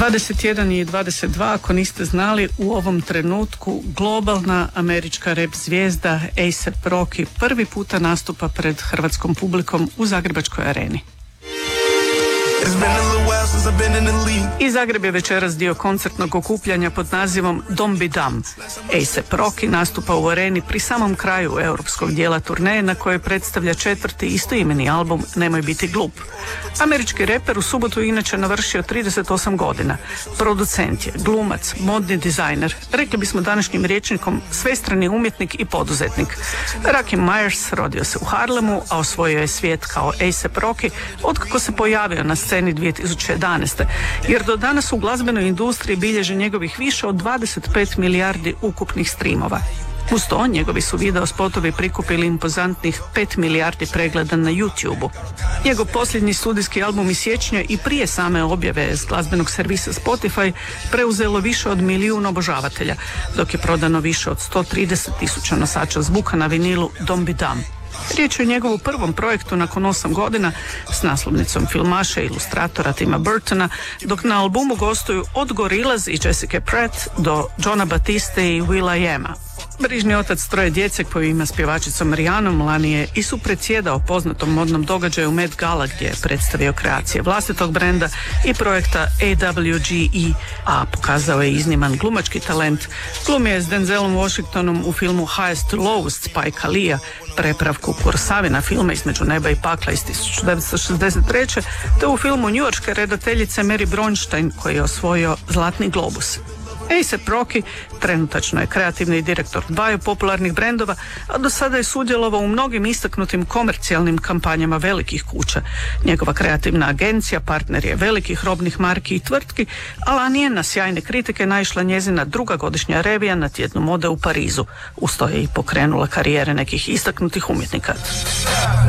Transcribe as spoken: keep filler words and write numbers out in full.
dvadeset jedan i dvadeset dva, ako niste znali, u ovom trenutku globalna američka rap zvijezda A$ep Rocky prvi puta nastupa pred hrvatskom publikom u Zagrebačkoj areni. I Zagreb je večeras dio koncertnog okupljanja pod nazivom Dom Be Dam. A$ep Rocky nastupa u areni pri samom kraju europskog dijela turneje na kojoj predstavlja četvrti istoimeni album Nemoj biti glup. Američki reper u subotu inače navršio trideset osam godina. Producent je, glumac, modni dizajner, rekli bismo današnjim rječnikom svestrani umjetnik i poduzetnik. Rakim Myers rodio se u Harlemu, a osvojio je svijet kao A$ep Rocky otkako se pojavio na sceni dvije tisuće jedanaeste. Jer do danas u glazbenoj industriji bilježi njegovih više od dvadeset pet milijardi ukupnih streamova. Uz to, njegovi su video spotovi prikupili impozantnih pet milijardi pregleda na YouTube-u. Njegov posljednji studijski album iz siječnja i prije same objave s glazbenog servisa Spotify preuzelo više od milijun obožavatelja, dok je prodano više od sto trideset tisuća nosača zvuka na vinilu Dom Be Dam. Riječ je o njegovu prvom projektu nakon osam godina s naslovnicom filmaša i ilustratora Tima Burtona, dok na albumu gostuju od Gorillaz i Jessica Pratt do Johna Batiste i will.i.ama. Brižni otac troje djece koju ima s pjevačicom Rihanom lani je i supredsjedao poznatom modnom događaju Met Gala gdje je predstavio kreacije vlastitog brenda i projekta A W G E, a pokazao je izniman glumački talent. Glumio je s Denzelom Washingtonom u filmu Highest to Lowest Spike Leeja, prepravku Kursavina filma Između neba i pakla iz tisuću devetsto šezdeset treće te u filmu njujorške redateljice Mary Bronstein koji je osvojio Zlatni globus. A$ep Rocky trenutačno je kreativni direktor dvaju popularnih brendova, a do sada je sudjelovao u mnogim istaknutim komercijalnim kampanjama velikih kuća. Njegova kreativna agencija partner je velikih robnih marki i tvrtki, a lani je na sjajne kritike naišla njezina druga godišnja revija na tjednu mode u Parizu. Uz to je i pokrenula karijere nekih istaknutih umjetnika.